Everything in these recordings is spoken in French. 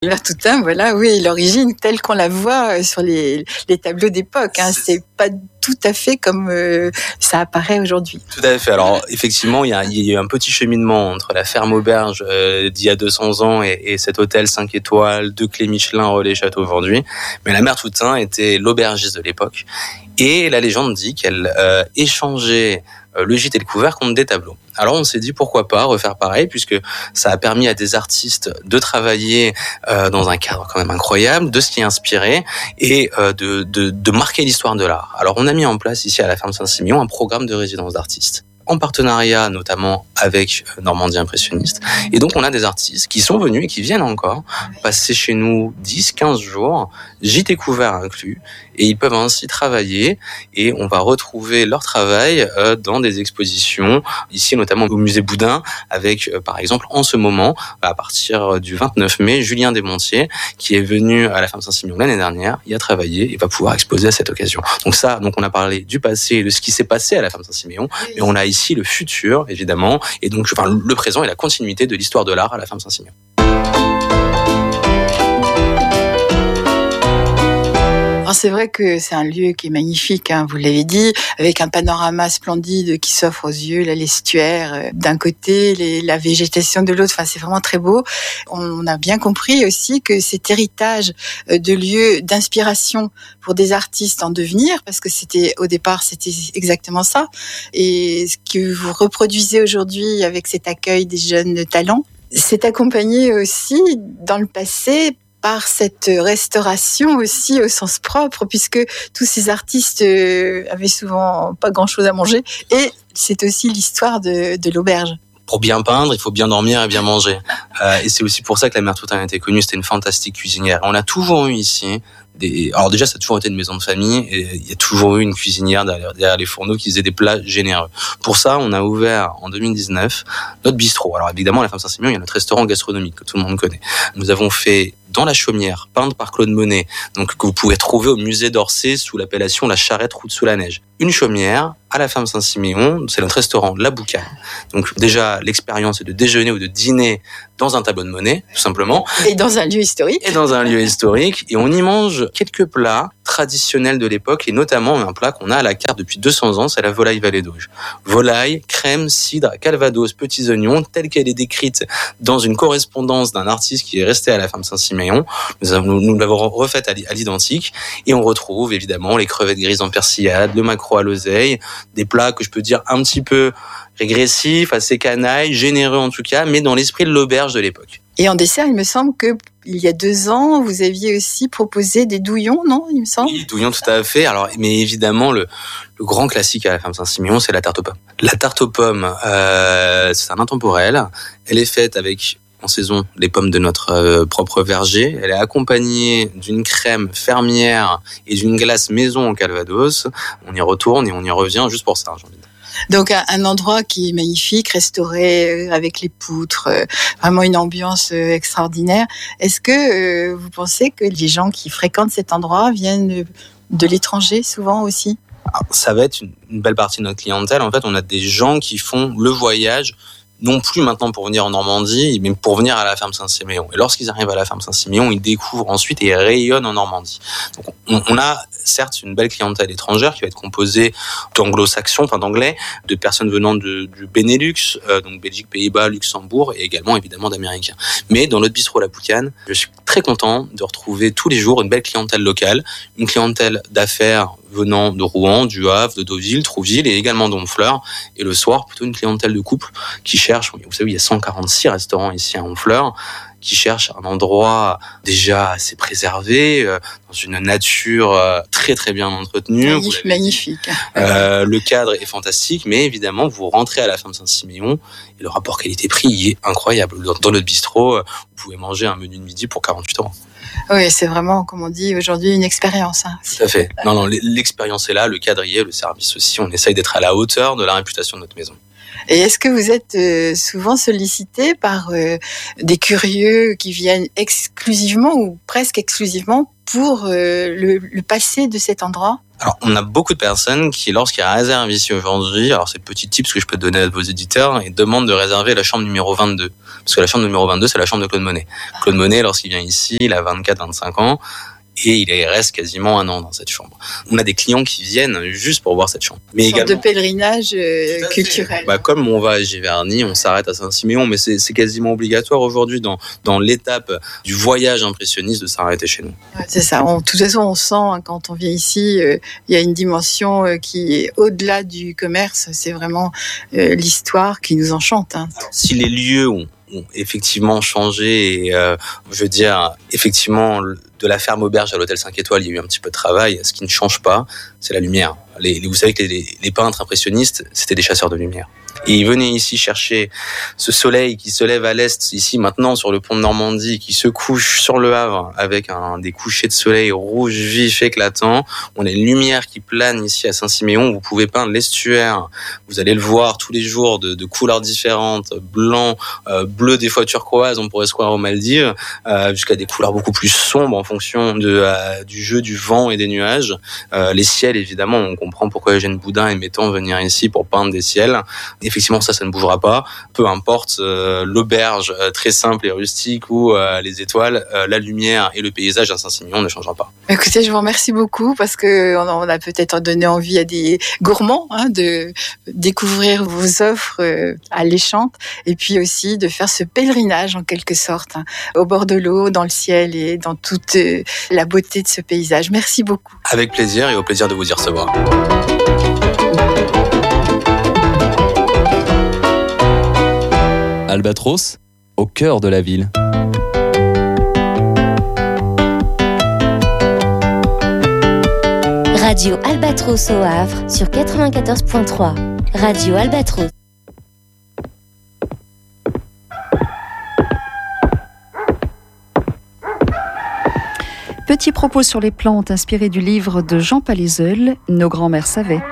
Mertoutin, voilà, oui, l'origine telle qu'on la voit sur les tableaux d'époque. C'est pas tout à fait comme ça apparaît aujourd'hui. Tout à fait. Alors effectivement, il y a eu un petit cheminement entre la ferme auberge d'il y a 200 ans et cet hôtel 5 étoiles, 2 clés Michelin relais château aujourd'hui. Mais la Mertoutin était l'aubergiste de l'époque. Et la légende dit qu'elle échangeait le gîte et le couvert contre des tableaux. Alors on s'est dit pourquoi pas refaire pareil, puisque ça a permis à des artistes de travailler dans un cadre quand même incroyable, de s'y inspirer et de marquer l'histoire de l'art. Alors on a mis en place ici à la ferme Saint-Siméon un programme de résidence d'artistes, en partenariat notamment avec Normandie Impressionniste. Et donc on a des artistes qui sont venus et qui viennent encore passer chez nous 10-15 jours, gîte et couvert inclus, et ils peuvent ainsi travailler et on va retrouver leur travail dans des expositions, ici notamment au musée Boudin, avec par exemple en ce moment, à partir du 29 mai, Julien Desmontiers, qui est venu à la ferme Saint-Siméon l'année dernière, y a travaillé et va pouvoir exposer à cette occasion. Donc on a parlé du passé et de ce qui s'est passé à la ferme Saint-Siméon, et on a ici le futur évidemment, et donc le présent et la continuité de l'histoire de l'art à la ferme Saint-Siméon. Alors c'est vrai que c'est un lieu qui est magnifique, vous l'avez dit, avec un panorama splendide qui s'offre aux yeux, l'estuaire d'un côté, la végétation de l'autre, c'est vraiment très beau. On a bien compris aussi que cet héritage de lieux d'inspiration pour des artistes en devenir, parce que au départ c'était exactement ça, et ce que vous reproduisez aujourd'hui avec cet accueil des jeunes talents, c'est accompagné aussi dans le passé par cette restauration aussi au sens propre, puisque tous ces artistes avaient souvent pas grand-chose à manger, et c'est aussi l'histoire de l'auberge. Pour bien peindre, il faut bien dormir et bien manger. Et c'est aussi pour ça que la Mertoutin a été connue, c'était une fantastique cuisinière. On a toujours eu ici alors déjà, ça a toujours été une maison de famille et il y a toujours eu une cuisinière derrière les fourneaux qui faisait des plats généreux. Pour ça, on a ouvert en 2019 notre bistrot. Alors évidemment, à la ferme Saint-Siméon, il y a notre restaurant gastronomique que tout le monde connaît. Nous avons fait dans la chaumière, peinte par Claude Monet, donc que vous pouvez trouver au musée d'Orsay sous l'appellation la charrette route sous la neige. Une chaumière à la ferme Saint-Siméon, c'est notre restaurant La Boucane. Donc déjà, l'expérience est de déjeuner ou de dîner dans un tableau de Monet, tout simplement. Et dans un lieu historique. Et on y mange quelques plats traditionnels de l'époque, et notamment un plat qu'on a à la carte depuis 200 ans, c'est la volaille Vallée d'Auge. Volaille, crème, cidre, calvados, petits oignons, telle qu'elle est décrite dans une correspondance d'un artiste qui est resté à la ferme Saint-Siméon. Nous l'avons refaite à l'identique, et on retrouve évidemment les crevettes grises en persillade, le maquereau à l'oseille, des plats que je peux dire un petit peu régressifs, assez canailles, généreux en tout cas, mais dans l'esprit de l'auberge de l'époque. Et en dessert, il me semble que il y a 2 ans, vous aviez aussi proposé des douillons, non, il me semble? Oui, douillons, tout à fait. Alors, mais évidemment, le grand classique à la ferme Saint-Siméon, c'est la tarte aux pommes. La tarte aux pommes, c'est un intemporel. Elle est faite avec, en saison, les pommes de notre propre verger. Elle est accompagnée d'une crème fermière et d'une glace maison au Calvados. On y retourne et on y revient juste pour ça, j'ai envie de dire. Donc un endroit qui est magnifique, restauré avec les poutres, vraiment une ambiance extraordinaire. Est-ce que vous pensez que les gens qui fréquentent cet endroit viennent de l'étranger souvent aussi? Alors, ça va être une belle partie de notre clientèle. En fait, on a des gens qui font le voyage, non plus maintenant pour venir en Normandie, mais pour venir à la ferme Saint-Siméon. Et lorsqu'ils arrivent à la ferme Saint-Siméon, ils découvrent ensuite et ils rayonnent en Normandie. Donc on a certes une belle clientèle étrangère qui va être composée d'anglo-saxons, d'anglais, de personnes venant du Benelux, donc Belgique, Pays-Bas, Luxembourg, et également évidemment d'Américains. Mais dans notre bistrot La Boucane, je suis très content de retrouver tous les jours une belle clientèle locale, une clientèle d'affaires venant de Rouen, du Havre, de Deauville, Trouville et également d'Honfleur. Et le soir, plutôt une clientèle de couple qui cherche, vous savez, il y a 146 restaurants ici à Honfleur, qui cherchent un endroit déjà assez préservé, dans une nature très très bien entretenue. Magnifique. Le cadre est fantastique, mais évidemment, vous rentrez à la ferme Saint-Siméon et le rapport qualité-prix y est incroyable. Dans notre bistrot, vous pouvez manger un menu de midi pour 48 €. Oui, c'est vraiment, comme on dit aujourd'hui, une expérience. Tout à fait. Non, l'expérience est là, le cadre y est, le service aussi. On essaye d'être à la hauteur de la réputation de notre maison. Et est-ce que vous êtes souvent sollicité par des curieux qui viennent exclusivement ou presque exclusivement pour le passé de cet endroit ? Alors, on a beaucoup de personnes qui, lorsqu'ils réservent ici aujourd'hui, alors c'est le petit tips que je peux donner à vos éditeurs, ils demandent de réserver la chambre numéro 22. Parce que la chambre numéro 22, c'est la chambre de Claude Monet. Claude Monet, lorsqu'il vient ici, il a 24-25 ans. Et il reste quasiment 1 an dans cette chambre. On a des clients qui viennent juste pour voir cette chambre. Mais également de pèlerinage culturel. Comme on va à Giverny, on s'arrête à Saint-Siméon, mais c'est quasiment obligatoire aujourd'hui dans l'étape du voyage impressionniste de s'arrêter chez nous. Ouais, c'est ça. De toute façon, on sent quand on vient ici, il y a une dimension qui est au-delà du commerce. C'est vraiment l'histoire qui nous enchante. Alors, si les lieux ont effectivement changé et je veux dire effectivement de la ferme auberge à l'hôtel 5 étoiles, il y a eu un petit peu de travail. Ce qui ne change pas, c'est la lumière. Vous savez que les peintres impressionnistes, c'était des chasseurs de lumière. Et ils venaient ici chercher ce soleil qui se lève à l'est, ici maintenant sur le pont de Normandie, qui se couche sur le Havre avec des couchers de soleil rouge vif éclatant. On a une lumière qui plane ici à Saint-Siméon. Vous pouvez peindre l'estuaire. Vous allez le voir tous les jours de couleurs différentes, blanc, bleu, des fois turquoise, on pourrait se croire aux Maldives, jusqu'à des couleurs beaucoup plus sombres en fonction du jeu du vent et des nuages. Les ciels, évidemment, on comprend pourquoi Eugène Boudin aimait tant venir ici pour peindre des ciels. Effectivement, ça ne bougera pas. Peu importe l'auberge très simple et rustique ou les étoiles, la lumière et le paysage à Saint-Siméon ne changera pas. Écoutez, je vous remercie beaucoup parce que on a peut-être donné envie à des gourmands de découvrir vos offres alléchantes et puis aussi de faire ce pèlerinage en quelque sorte au bord de l'eau, dans le ciel et dans toute la beauté de ce paysage. Merci beaucoup. Avec plaisir et au plaisir de vous y recevoir. Albatros, au cœur de la ville. Radio Albatros au Havre sur 94.3. Radio Albatros. Petit propos sur les plantes inspiré du livre de Jean Palézeul, Nos grands-mères savaient.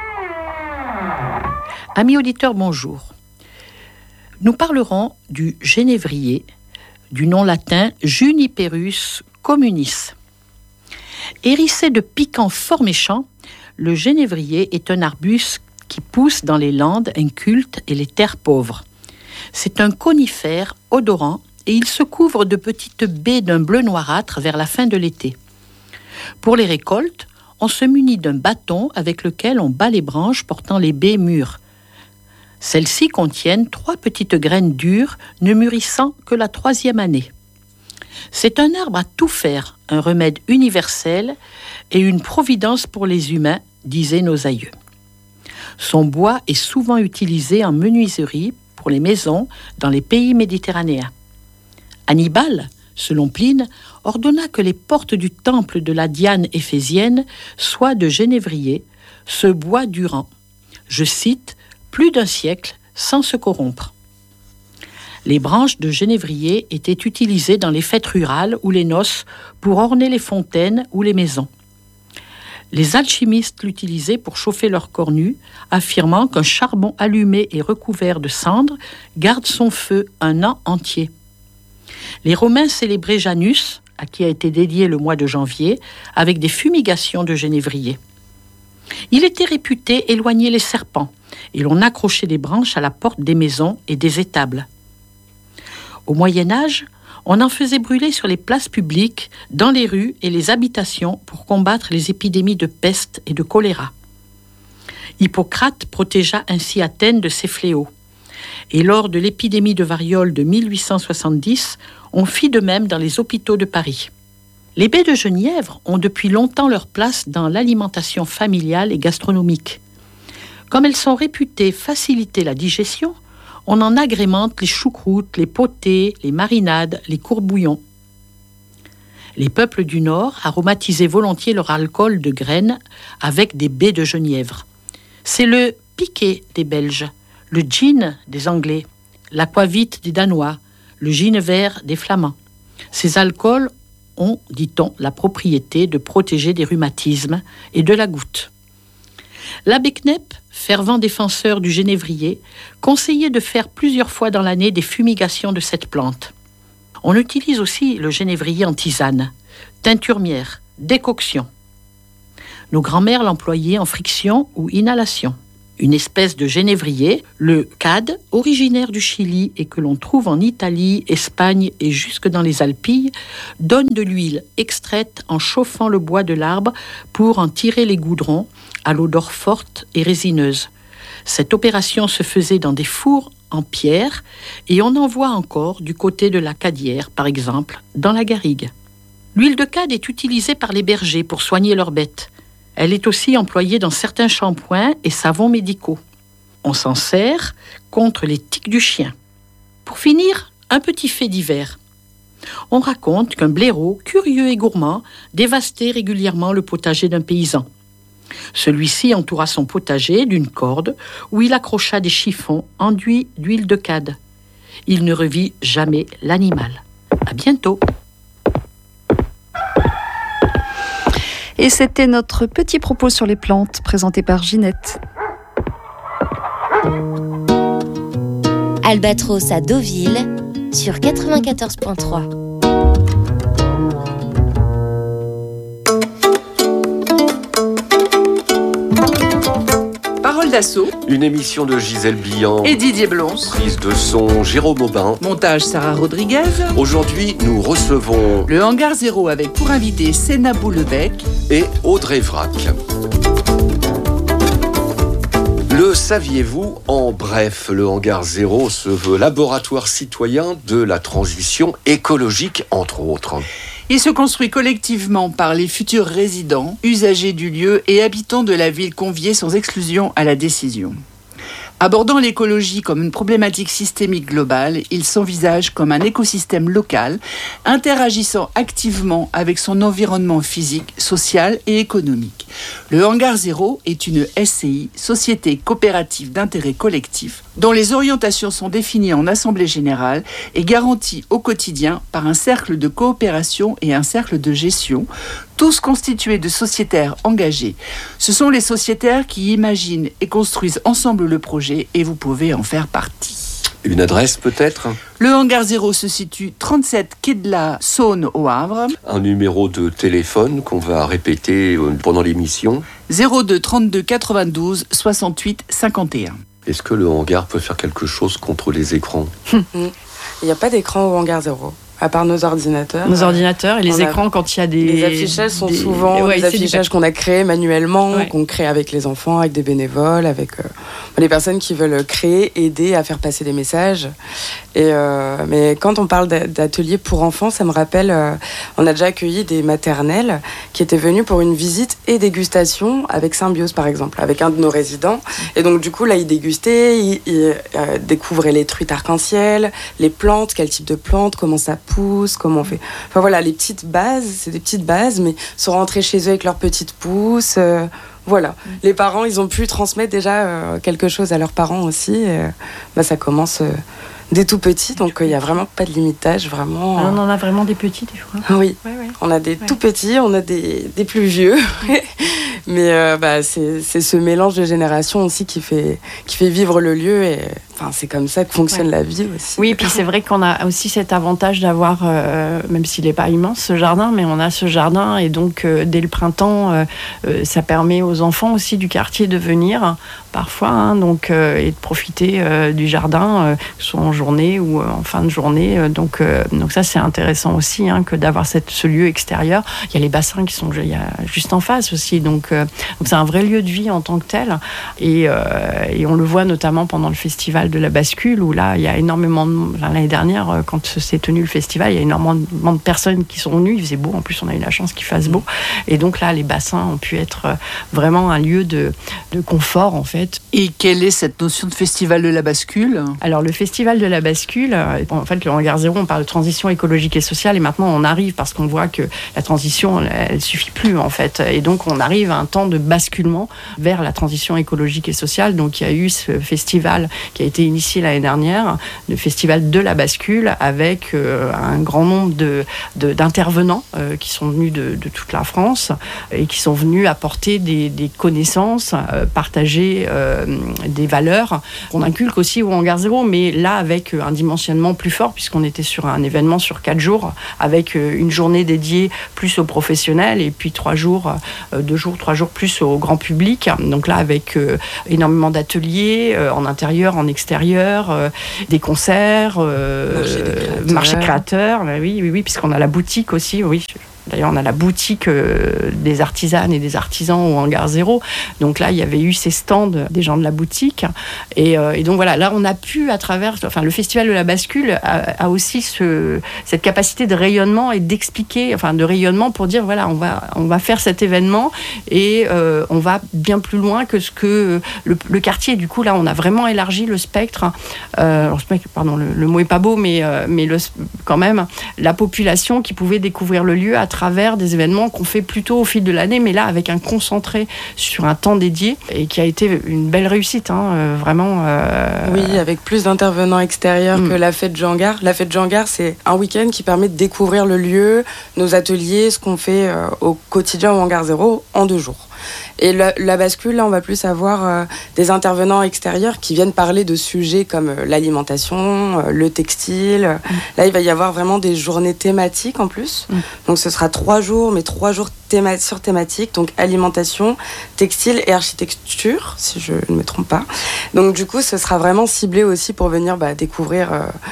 Amis auditeurs, bonjour. Nous parlerons du genévrier, du nom latin Juniperus communis. Hérissé de piquants fort méchants, le genévrier est un arbuste qui pousse dans les landes incultes et les terres pauvres. C'est un conifère odorant et il se couvre de petites baies d'un bleu noirâtre vers la fin de l'été. Pour les récoltes, on se munit d'un bâton avec lequel on bat les branches portant les baies mûres. Celles-ci contiennent 3 petites graines dures, ne mûrissant que la 3e année. C'est un arbre à tout faire, un remède universel et une providence pour les humains, disaient nos aïeux. Son bois est souvent utilisé en menuiserie pour les maisons dans les pays méditerranéens. Hannibal, selon Pline, ordonna que les portes du temple de la Diane éphésienne soient de genévrier, ce bois durant, je cite, plus d'1 siècle sans se corrompre. Les branches de genévrier étaient utilisées dans les fêtes rurales ou les noces pour orner les fontaines ou les maisons. Les alchimistes l'utilisaient pour chauffer leurs corps nus, affirmant qu'un charbon allumé et recouvert de cendres garde son feu 1 an entier. Les Romains célébraient Janus, à qui a été dédié le mois de janvier, avec des fumigations de genévrier. Il était réputé éloigner les serpents, et l'on accrochait des branches à la porte des maisons et des étables. Au Moyen-Âge, on en faisait brûler sur les places publiques, dans les rues et les habitations pour combattre les épidémies de peste et de choléra. Hippocrate protégea ainsi Athènes de ces fléaux. Et lors de l'épidémie de variole de 1870, on fit de même dans les hôpitaux de Paris. Les baies de genièvre ont depuis longtemps leur place dans l'alimentation familiale et gastronomique. Comme elles sont réputées faciliter la digestion, on en agrémente les choucroutes, les potées, les marinades, les courbouillons. Les peuples du Nord aromatisaient volontiers leur alcool de graines avec des baies de genièvre. C'est le piquet des Belges, le gin des Anglais, l'aquavit des Danois, le gin vert des Flamands. Ces alcools ont, dit-on, la propriété de protéger des rhumatismes et de la goutte. L'abbé Knep, fervent défenseur du genévrier, conseillait de faire plusieurs fois dans l'année des fumigations de cette plante. On utilise aussi le genévrier en tisane, teinture mière, décoction. Nos grands-mères l'employaient en friction ou inhalation. Une espèce de genévrier, le cad, originaire du Chili et que l'on trouve en Italie, Espagne et jusque dans les Alpilles, donne de l'huile extraite en chauffant le bois de l'arbre pour en tirer les goudrons à l'odeur forte et résineuse. Cette opération se faisait dans des fours en pierre et on en voit encore du côté de la Cadière, par exemple, dans la Garrigue. L'huile de cad est utilisée par les bergers pour soigner leurs bêtes. Elle est aussi employée dans certains shampoings et savons médicaux. On s'en sert contre les tiques du chien. Pour finir, un petit fait divers. On raconte qu'un blaireau, curieux et gourmand, dévastait régulièrement le potager d'un paysan. Celui-ci entoura son potager d'une corde où il accrocha des chiffons enduits d'huile de cad. Il ne revit jamais l'animal. À bientôt. Et c'était notre petit propos sur les plantes, présenté par Ginette. Albatros à Deauville, sur 94.3. Parole d'assaut. Une émission de Gisèle Billan Et Didier Blons. Prise de son Jérôme Aubin. Montage Sarah Rodriguez. Aujourd'hui, nous recevons Le Hangar Zéro avec pour invité Sénabou Lebec et Audrey Vrac. Le saviez-vous? En bref, le Hangar Zéro se veut laboratoire citoyen de la transition écologique, entre autres. Il se construit collectivement par les futurs résidents, usagers du lieu et habitants de la ville conviés sans exclusion à la décision. Abordant l'écologie comme une problématique systémique globale, il s'envisage comme un écosystème local, interagissant activement avec son environnement physique, social et économique. Le Hangar Zéro est une SCI, Société coopérative d'intérêt collectif, dont les orientations sont définies en assemblée générale et garanties au quotidien par un cercle de coopération et un cercle de gestion, tous constitués de sociétaires engagés. Ce sont les sociétaires qui imaginent et construisent ensemble le projet et vous pouvez en faire partie. Une adresse peut-être? Le Hangar Zéro se situe 37 quai de la Saône au Havre. Un numéro de téléphone qu'on va répéter pendant l'émission. 02 32 92 68 51. Est-ce que le hangar peut faire quelque chose contre les écrans? Il n'y a pas d'écran au Hangar Zéro. À part nos ordinateurs. Nos ordinateurs et les écrans quand il y a des... Les affichages sont souvent des affichages qu'on a créés manuellement, qu'on crée avec les enfants, avec des bénévoles, avec les personnes qui veulent créer, aider à faire passer des messages. Mais quand on parle d'ateliers pour enfants, ça me rappelle, on a déjà accueilli des maternelles qui étaient venues pour une visite et dégustation avec Symbiose par exemple, avec un de nos résidents. Et donc du coup là, ils dégustaient, ils découvraient les truites arc-en-ciel, les plantes, quel type de plantes, comment ça pousse, comment on fait. Enfin voilà, les petites bases, c'est des petites bases, mais sont rentrés chez eux avec leurs petites pousses. Voilà, les parents, ils ont pu transmettre déjà quelque chose à leurs parents aussi. Ça commence dès tout petits, donc il n'y a vraiment pas de limitage, vraiment. On en a vraiment des petits, des fois. Oui, on a des tout petits, on a des plus vieux. Mais c'est ce mélange de générations aussi qui fait vivre le lieu et c'est comme ça que fonctionne la vie aussi. Oui, et puis c'est vrai qu'on a aussi cet avantage d'avoir, même s'il n'est pas immense ce jardin, mais on a ce jardin et donc dès le printemps, ça permet aux enfants aussi du quartier de venir parfois et de profiter du jardin, soit en journée ou en fin de journée. Donc ça c'est intéressant aussi que d'avoir ce lieu extérieur. Il y a les bassins qui sont juste en face aussi, donc c'est un vrai lieu de vie en tant que tel et on le voit notamment pendant le festival de la bascule où là il y a énormément l'année dernière quand s'est tenu le festival, il y a énormément de personnes qui sont venues, il faisait beau, en plus on a eu la chance qu'il fasse beau et donc là les bassins ont pu être vraiment un lieu de confort en fait. Et quelle est cette notion de festival de la bascule? Alors le festival de la bascule, en fait le Hangar Zéro, on parle de transition écologique et sociale et maintenant on arrive parce qu'on voit que la transition elle suffit plus en fait et donc on arrive à un temps de basculement vers la transition écologique et sociale. Donc il y a eu ce festival qui a été été initié l'année dernière, le festival de la bascule, avec un grand nombre d'intervenants qui sont venus de toute la France et qui sont venus apporter des connaissances, partager des valeurs qu'on inculque aussi au Hangar Zéro, mais là avec un dimensionnement plus fort, puisqu'on était sur un événement sur 4 jours, avec une journée dédiée plus aux professionnels et puis 3 jours plus au grand public. Donc là, avec énormément d'ateliers en intérieur, en extérieur, des concerts, marché créateur. Oui, puisqu'on a la boutique aussi, oui. D'ailleurs, on a la boutique des artisanes et des artisans au Hangar Zéro. Donc là, il y avait eu ces stands des gens de la boutique. Et donc voilà, là, on a pu, à travers... Enfin, le Festival de la Bascule a aussi cette capacité de rayonnement et d'expliquer... Enfin, de rayonnement pour dire, voilà, on va faire cet événement et on va bien plus loin que ce que le quartier. Du coup, là, on a vraiment élargi le spectre. Pardon, le mot est pas beau, mais quand même, la population qui pouvait découvrir le lieu à travers des événements qu'on fait plutôt au fil de l'année, mais là avec un concentré sur un temps dédié et qui a été une belle réussite, vraiment. Oui, avec plus d'intervenants extérieurs que la fête du Hangar. La fête du Hangar, c'est un week-end qui permet de découvrir le lieu, nos ateliers, ce qu'on fait au quotidien au Hangar Zéro en 2 jours. Et la bascule, là, on va plus avoir des intervenants extérieurs qui viennent parler de sujets comme l'alimentation, le textile. Là, il va y avoir vraiment des journées thématiques en plus. Donc, ce sera 3 jours, mais 3 jours sur thématique. Donc, alimentation, textile et architecture, si je ne me trompe pas. Donc, du coup, ce sera vraiment ciblé aussi pour venir découvrir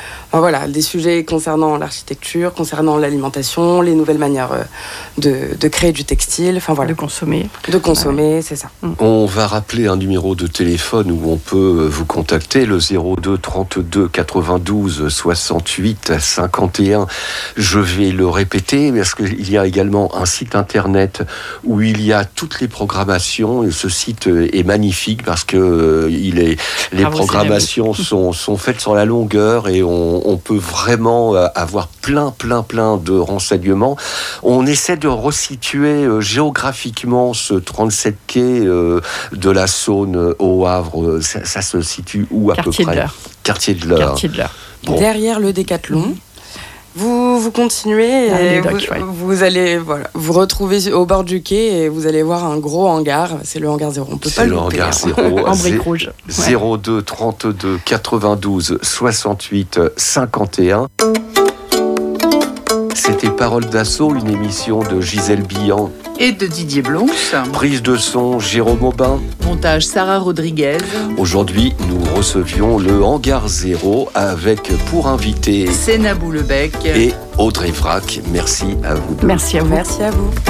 des sujets concernant l'architecture, concernant l'alimentation, les nouvelles manières de créer du textile. Enfin, voilà. De consommer, c'est ça. On va rappeler un numéro de téléphone où on peut vous contacter, le 02 32 92 68 51. Je vais le répéter parce qu'il y a également un site internet où il y a toutes les programmations. Et ce site est magnifique parce que les programmations sont faites sur la longueur et on peut vraiment avoir plein de renseignements. On essaie de resituer géographiquement ce 37 quai de la Saône au Havre. Ça se situe où à peu près ? Quartier de l'Eure. Bon. Derrière le Décathlon. Vous continuez et vous allez vous retrouver au bord du quai et vous allez voir un gros hangar. C'est le Hangar Zéro. On peut pas le louper. Hangar Zéro. En briques rouges. 02 32 92 68 51. C'était Parole d'Assaut, une émission de Gisèle Billan et de Didier Blons. Prise de son, Jérôme Aubin. Montage, Sarah Rodriguez. Aujourd'hui, nous recevions le Hangar Zéro avec pour invité Sénabou Lebec et Audrey Vrac. Merci à vous deux. Merci à vous. Merci à vous.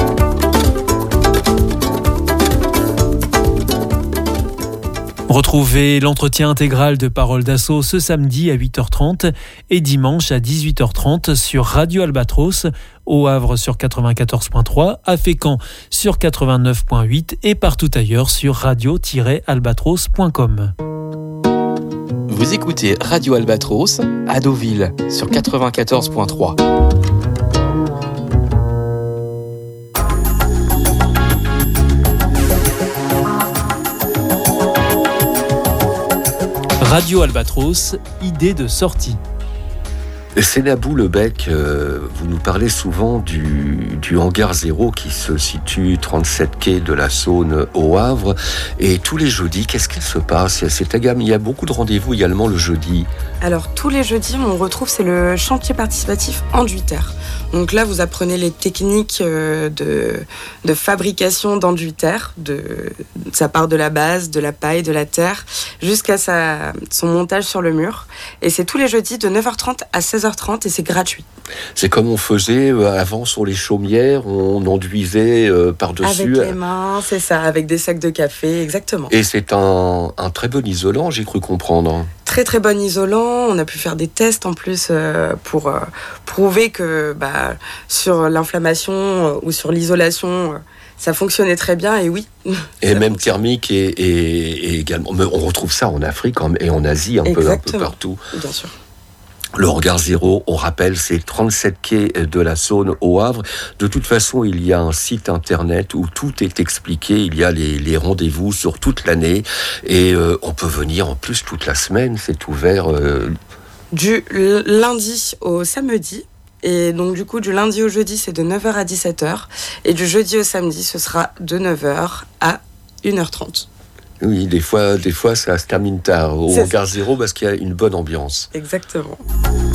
Retrouvez l'entretien intégral de Parole d'Assaut ce samedi à 8h30 et dimanche à 18h30 sur Radio Albatros, au Havre sur 94.3, à Fécamp sur 89.8 et partout ailleurs sur radio-albatros.com. Vous écoutez Radio Albatros à Deauville sur 94.3. Radio Albatros, idée de sortie. Sénabou Lebec, vous nous parlez souvent du Hangar Zéro qui se situe 37 quai de la Saône au Havre. Et tous les jeudis, qu'est-ce qu'il se passe ? Il y a beaucoup de rendez-vous également le jeudi. Alors tous les jeudis, on retrouve, c'est le chantier participatif enduit terre. Donc là, vous apprenez les techniques de fabrication d'enduit terre. Ça part de la base, de la paille, de la terre, jusqu'à son montage sur le mur. Et c'est tous les jeudis de 9h30 à 16h30 et c'est gratuit. C'est comme on faisait avant sur les chaumières, on enduisait par-dessus. Avec les mains, c'est ça, avec des sacs de café, exactement. Et c'est un très bon isolant, j'ai cru comprendre. Très très bon isolant, on a pu faire des tests en plus pour prouver que sur l'inflammation ou sur l'isolation, ça fonctionnait très bien et oui. Et même thermique et également. Mais on retrouve ça en Afrique et en Asie un peu partout. Bien sûr. Le Regard Zéro, on rappelle, c'est 37 quai de la Saône au Havre. De toute façon, il y a un site internet où tout est expliqué. Il y a les rendez-vous sur toute l'année. Et on peut venir en plus toute la semaine. C'est ouvert... Du lundi au samedi. Et donc du coup, du lundi au jeudi, c'est de 9h à 17h. Et du jeudi au samedi, ce sera de 9h à 1h30. Oui, des fois, ça se termine tard au Regard Zéro parce qu'il y a une bonne ambiance. Exactement.